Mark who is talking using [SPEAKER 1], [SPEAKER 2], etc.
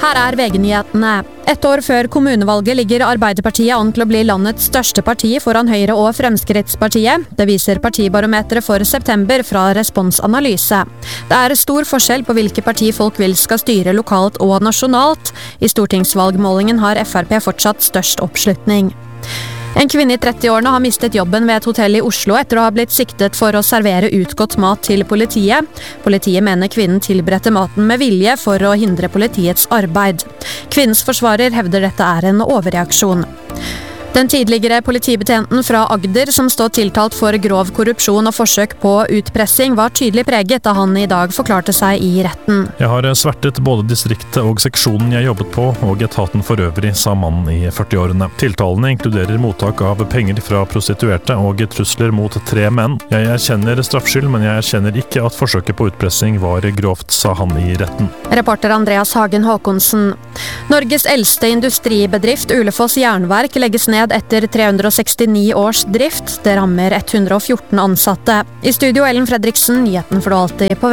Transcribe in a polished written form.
[SPEAKER 1] Her VG-nyhetene. Et år før kommunevalget ligger Arbeiderpartiet an til å bli landets største parti foran Høyre og Fremskrittspartiet. Det viser partibarometeret for september fra Responsanalyse. Det stor forskjell på hvilke parti folk vil skal styre lokalt og nasjonalt. I stortingsvalgmålingen har FrP fortsatt størst oppslutning. En kvinne i 30-årene har mistet jobben ved et hotell i Oslo etter å ha blitt siktet for å servere utgått mat til politiet. Politiet mener kvinnen tilberedte maten med vilje for å hindre politiets arbeid. Kvinnens forsvarer hevder dette en overreaksjon. Den tidligere politibetjenten fra Agder, som står tiltalt for grov korrupsjon og forsøk på utpressing, var tydelig preget da han i dag forklarte seg i retten.
[SPEAKER 2] Jeg har svertet både distriktet og seksjonen jeg jobbet på, og etaten for øvrig, sa mannen i 40-årene. Tiltalene inkluderer mottak av penger fra prostituerte og trusler mot 3 menn. Jeg erkjenner straffskyld, men jeg erkjenner ikke at forsøket på utpressing var grovt, sa han i retten.
[SPEAKER 1] Reporter Andreas Hagen Håkonsen. Norges eldste industribedrift, Ulefoss Jernverk, legges ned etter 369 års drift. Det rammer 114 ansatte. I studio Ellen Fredriksen, nyheten får du alltid på